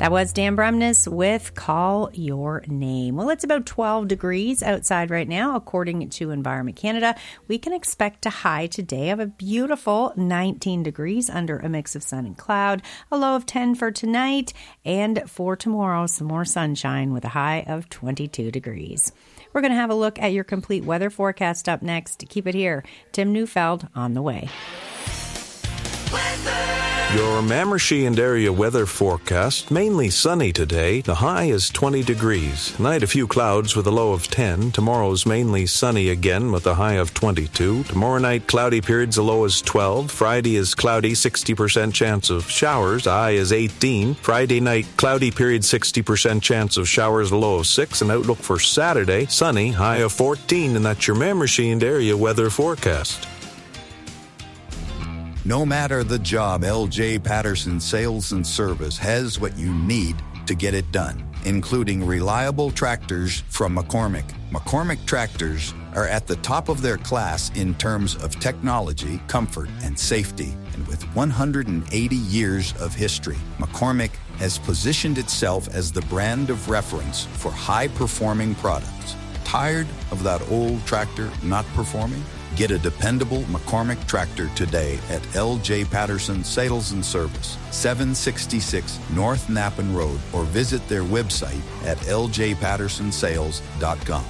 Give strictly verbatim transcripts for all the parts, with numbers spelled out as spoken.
That was Dan Bremnes with Call Your Name. Well, it's about twelve degrees outside right now, according to Environment Canada. We can expect a high today of a beautiful nineteen degrees under a mix of sun and cloud, a low of ten for tonight, and for tomorrow, some more sunshine with a high of twenty-two degrees. We're going to have a look at your complete weather forecast up next. Keep it here. Tim Neufeld on the way. Weather. Your Mamershey and area weather forecast, mainly sunny today. The high is twenty degrees. Tonight a few clouds with a low of ten. Tomorrow's mainly sunny again with a high of twenty-two. Tomorrow night cloudy periods, a low is twelve. Friday is cloudy, sixty percent chance of showers. The high is eighteen. Friday night cloudy period, sixty percent chance of showers, a low of six. And outlook for Saturday, sunny, high of fourteen. And that's your Mamershey and area weather forecast. No matter the job, L J Patterson Sales and Service has what you need to get it done, including reliable tractors from McCormick. McCormick tractors are at the top of their class in terms of technology, comfort, and safety. And with one hundred eighty years of history, McCormick has positioned itself as the brand of reference for high-performing products. Tired of that old tractor not performing? Get a dependable McCormick tractor today at L J Patterson Sales and Service, seven sixty-six North Nappen Road, or visit their website at l j patterson sales dot com.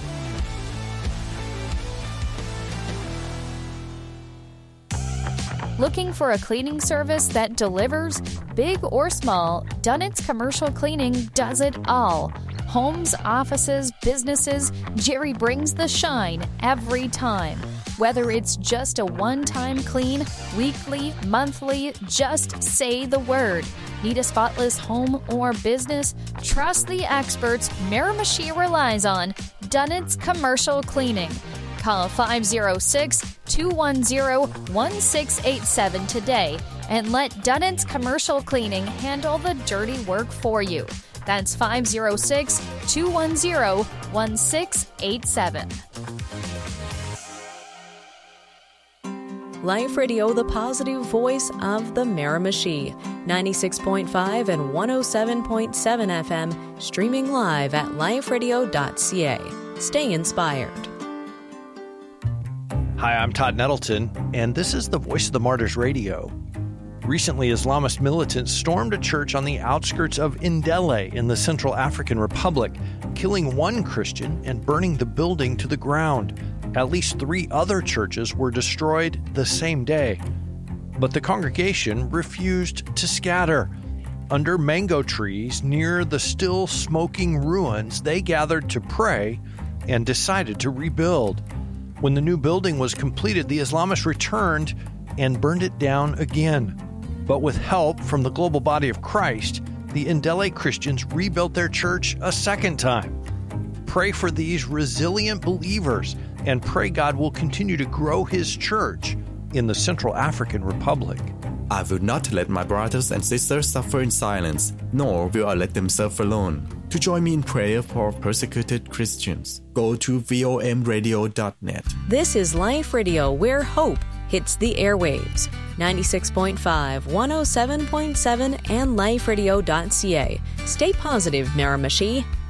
Looking for a cleaning service that delivers? Big or small, Dunnett's Commercial Cleaning does it all. Homes, offices, businesses, Jerry brings the shine every time. Whether it's just a one-time clean, weekly, monthly, just say the word. Need a spotless home or business? Trust the experts Miramichi relies on, Dunnett's Commercial Cleaning. Call five oh six, two one oh, one six eight seven today and let Dunnett's Commercial Cleaning handle the dirty work for you. That's five oh six, two one oh, one six eight seven. Life Radio, the positive voice of the Miramichi. ninety-six point five and one oh seven point seven F M, streaming live at life radio dot c a. Stay inspired. Hi, I'm Todd Nettleton, and this is the Voice of the Martyrs Radio. Recently, Islamist militants stormed a church on the outskirts of Ndele in the Central African Republic, killing one Christian and burning the building to the ground. At least three other churches were destroyed the same day. But the congregation refused to scatter. Under mango trees near the still smoking ruins, they gathered to pray and decided to rebuild. When the new building was completed, the Islamists returned and burned it down again. But with help from the global body of Christ, the Ndele Christians rebuilt their church a second time. Pray for these resilient believers and pray God will continue to grow His church in the Central African Republic. I will not let my brothers and sisters suffer in silence, nor will I let them suffer alone. To join me in prayer for persecuted Christians, go to vom radio dot net. This is Life Radio, where hope hits the airwaves. ninety-six point five, one oh seven point seven, and life radio dot c a. Stay positive, Miramichi.